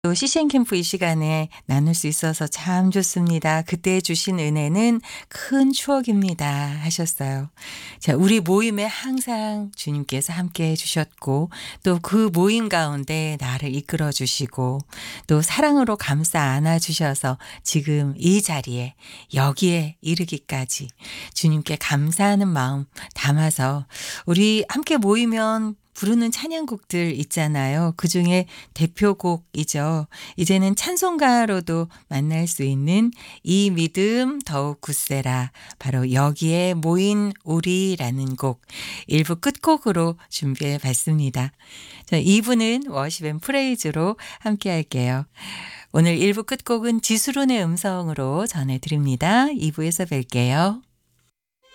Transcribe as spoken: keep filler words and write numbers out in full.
또 씨씨엔 캠프 이 시간에 나눌 수 있어서 참 좋습니다. 그때 주신 은혜는 큰 추억입니다 하셨어요. 자, 우리 모임에 항상 주님께서 함께해 주셨고 또 그 모임 가운데 나를 이끌어 주시고 또 사랑으로 감싸 안아 주셔서 지금 이 자리에 여기에 이르기까지 주님께 감사하는 마음 담아서 우리 함께 모이면 부르는 찬양곡들 있잖아요. 그중에 대표곡이죠. 이제는 찬송가로도 만날 수 있는 이 믿음 더욱 굳세라. 바로 여기에 모인 우리라는 곡 일 부 끝곡으로 준비해 봤습니다. 자, 이 부는 워십 앤 프레이즈로 함께 할게요. 오늘 일 부 끝곡은 지수론의 음성으로 전해드립니다. 이 부에서 뵐게요.